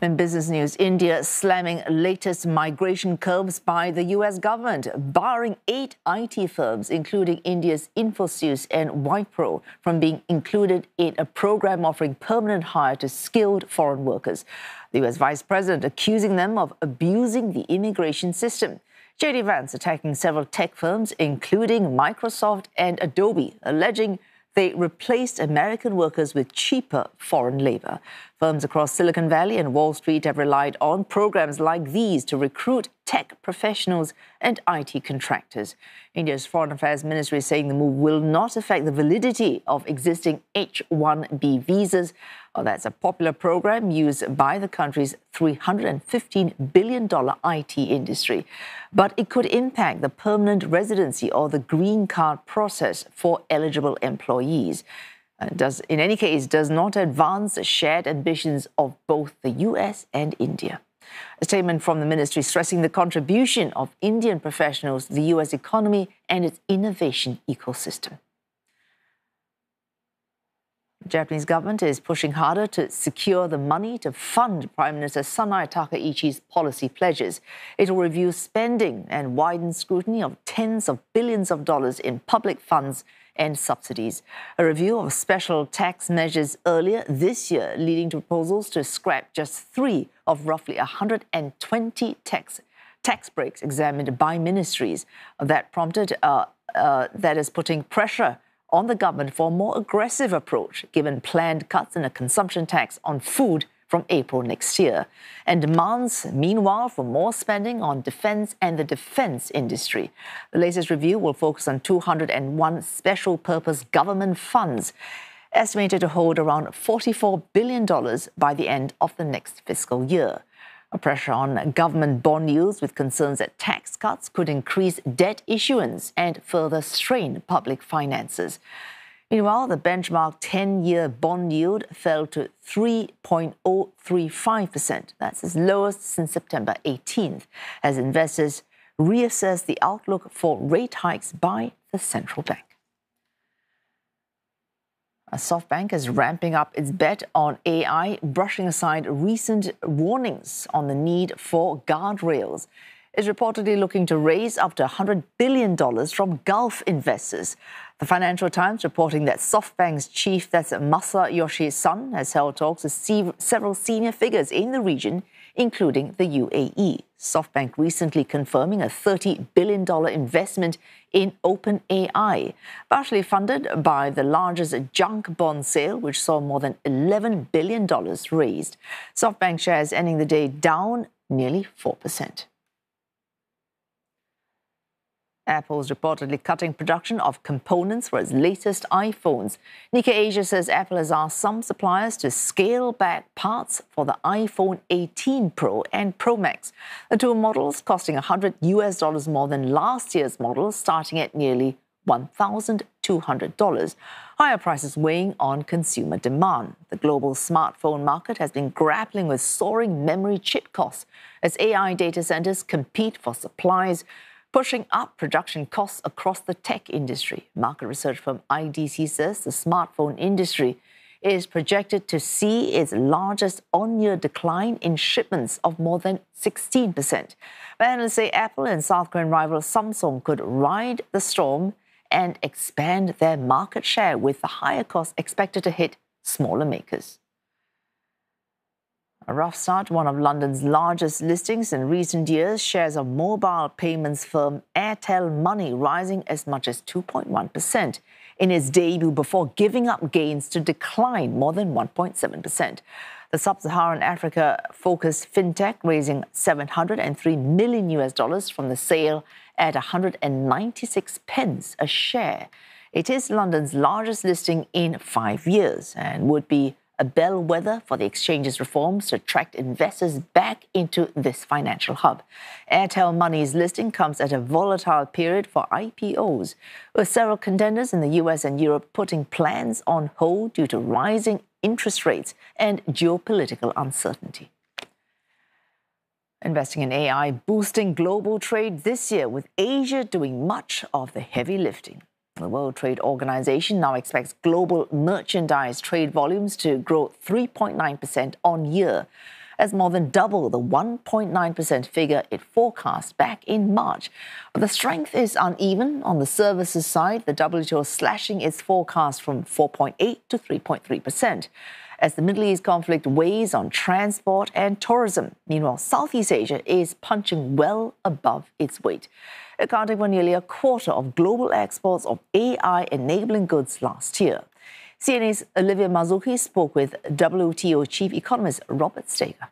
In business news, India slamming latest migration curbs by the US government, barring 8 IT firms, including India's Infosys and Wipro, from being included in a program offering permanent hire to skilled foreign workers. The US Vice President accusing them of abusing the immigration system. J.D. Vance attacking several tech firms, including Microsoft and Adobe, alleging they replaced American workers with cheaper foreign labor. Firms across Silicon Valley and Wall Street have relied on programs like these to recruit tech professionals and IT contractors. India's Foreign Affairs Ministry is saying the move will not affect the validity of existing H-1B visas. That's a popular program used by the country's $315 billion IT industry. But it could impact the permanent residency or the green card process for eligible employees. In any case, does not advance the shared ambitions of both the US and India. A statement from the ministry stressing the contribution of Indian professionals to the US economy and its innovation ecosystem. The Japanese government is pushing harder to secure the money to fund Prime Minister Sanae Takaichi's policy pledges. It will review spending and widen scrutiny of tens of billions of dollars in public funds and subsidies. A review of special tax measures earlier this year, leading to proposals to scrap just 3 of roughly 120 tax breaks examined by ministries. That is putting pressure on the government for a more aggressive approach, given planned cuts in a consumption tax on food from April next year, and demands, meanwhile, for more spending on defense and the defense industry. The latest review will focus on 201 special-purpose government funds, estimated to hold around $44 billion by the end of the next fiscal year. A pressure on government bond yields, with concerns that tax cuts could increase debt issuance and further strain public finances. Meanwhile, the benchmark 10-year bond yield fell to 3.035%. That's its lowest since September 18th, as investors reassess the outlook for rate hikes by the central bank. SoftBank is ramping up its bet on AI, brushing aside recent warnings on the need for guardrails. It's reportedly looking to raise up to $100 billion from Gulf investors. The Financial Times reporting that SoftBank's chief, that's Masayoshi Son, has held talks with several senior figures in the region, including the UAE. SoftBank recently confirming a $30 billion investment in OpenAI, partially funded by the largest junk bond sale, which saw more than $11 billion raised. SoftBank shares ending the day down nearly 4%. Apple is reportedly cutting production of components for its latest iPhones. Nikkei Asia says Apple has asked some suppliers to scale back parts for the iPhone 18 Pro and Pro Max, the two models costing $100 more than last year's models, starting at nearly $1,200. Higher prices weighing on consumer demand. The global smartphone market has been grappling with soaring memory chip costs as AI data centers compete for supplies, pushing up production costs across the tech industry. Market research firm IDC says the smartphone industry is projected to see its largest on-year decline in shipments of more than 16%. But analysts say Apple and South Korean rival Samsung could ride the storm and expand their market share, with the higher costs expected to hit smaller makers. A rough start to one of London's largest listings in recent years, shares of mobile payments firm Airtel Money rising as much as 2.1% in its debut before giving up gains to decline more than 1.7%. The sub-Saharan Africa-focused fintech raising $703 million from the sale at 196 pence a share. It is London's largest listing in 5 years and would be a bellwether for the exchange's reforms to attract investors back into this financial hub. Airtel Money's listing comes at a volatile period for IPOs, with several contenders in the US and Europe putting plans on hold due to rising interest rates and geopolitical uncertainty. Investing in AI boosting global trade this year, with Asia doing much of the heavy lifting. The World Trade Organization now expects global merchandise trade volumes to grow 3.9% on year, That's more than double the 1.9% figure it forecast back in March. But the strength is uneven. On the services side, the WTO slashing its forecast from 4.8 to 3.3%. As the Middle East conflict weighs on transport and tourism. Meanwhile, Southeast Asia is punching well above its weight, accounting for nearly a quarter of global exports of AI-enabling goods last year. CNA's Olivia Mazzucchi spoke with WTO Chief Economist Robert Steger.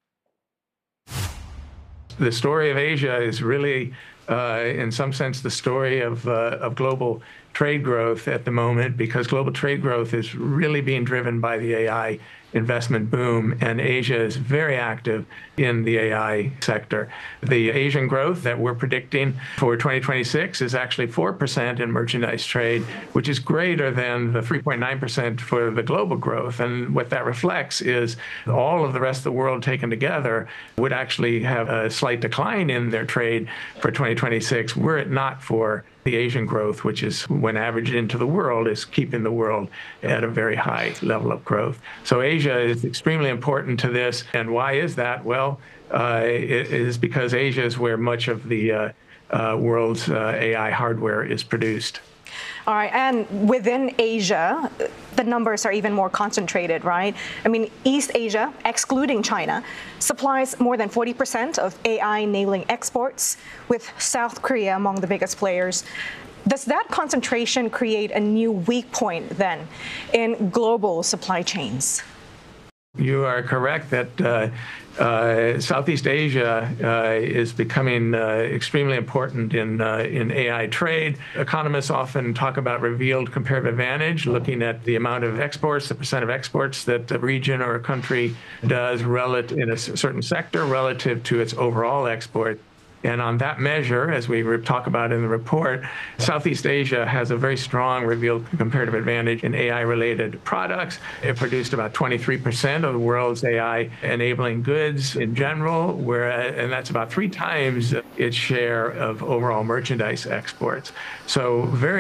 The story of Asia is really, in some sense, the story of global trade growth at the moment, because global trade growth is really being driven by the AI investment boom, and Asia is very active in the AI sector. The Asian growth that we're predicting for 2026 is actually 4% in merchandise trade, which is greater than the 3.9% for the global growth. And what that reflects is all of the rest of the world taken together would actually have a slight decline in their trade for 2026, were it not for the Asian growth, which is, when averaged into the world, is keeping the world at a very high level of growth. So Asia is extremely important to this. And why is that? Well, it is because Asia is where much of the world's AI hardware is produced. All right, and within Asia, the numbers are even more concentrated, right? I mean, East Asia, excluding China, supplies more than 40% of AI-enabling exports, with South Korea among the biggest players. Does that concentration create a new weak point, then, in global supply chains? You are correct that Southeast Asia is becoming extremely important in AI trade. Economists often talk about revealed comparative advantage, looking at the amount of exports, the percent of exports that a region or a country does relative in a certain sector relative to its overall export. And on that measure, as we talk about in the report, Southeast Asia has a very strong revealed comparative advantage in AI-related products. It produced about 23% of the world's AI-enabling goods in general, and that's about 3 times its share of overall merchandise exports. So very